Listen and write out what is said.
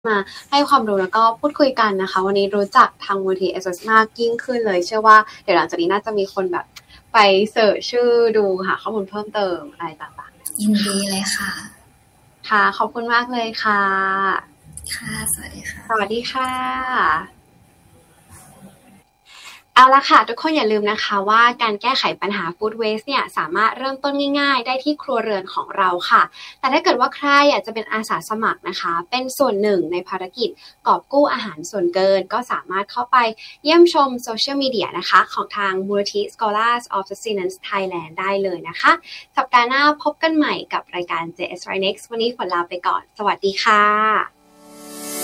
มาให้ความรู้แล้วก็พูดคุยกันนะคะวันนี้รู้จักทางมูลนิธิ SS มากยิ่งขึ้นเลยเชื่อว่าเดี๋ยวหลังจากนี้น่าจะมีคนแบบไปเสิร์ชชื่อดูหาข้อมูลเพิ่มเติมอะไรต่างๆยินดีเลยค่ะค่ะขอบคุณมากเลยค่ะค่ะสวัสดีค่ะสวัสดีค่ะเอาละค่ะทุกคนอย่าลืมนะคะว่าการแก้ไขปัญหา Food Waste เนี่ยสามารถเริ่มต้นง่ายๆได้ที่ครัวเรือนของเราค่ะแต่ถ้าเกิดว่าใครอยากจะเป็นอาสาสมัครนะคะเป็นส่วนหนึ่งในภารกิจกอบกู้อาหารส่วนเกินก็สามารถเข้าไปเยี่ยมชมโซเชียลมีเดียนะคะของทางมูลนิธิ Scholars of Sustenance Thailand ได้เลยนะคะสัปดาห์หน้าพบกันใหม่กับรายการ JS Right Next วันนี้ฝนลาไปก่อนสวัสดีค่ะ